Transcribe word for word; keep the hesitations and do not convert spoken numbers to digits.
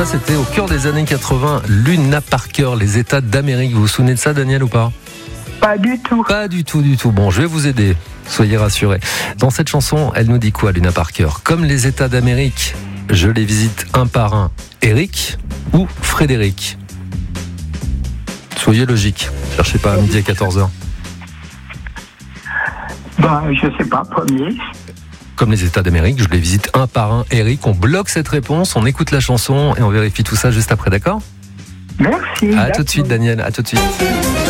C'était au cœur des années quatre-vingts, Luna Parker, les États d'Amérique. Vous vous souvenez de ça, Daniel, ou pas ? Pas du tout. Pas du tout, du tout. Bon, je vais vous aider, soyez rassurés. Dans cette chanson, elle nous dit quoi, Luna Parker ? Comme les États d'Amérique, je les visite un par un. Eric ou Frédéric ? Soyez logique. Cherchez pas à midi à quatorze heures. Ben, je sais pas, premier. Comme les États d'Amérique, je les visite un par un. Eric, on bloque cette réponse, on écoute la chanson et on vérifie tout ça juste après, d'accord ? Merci. À tout de suite, Daniel. À tout de suite.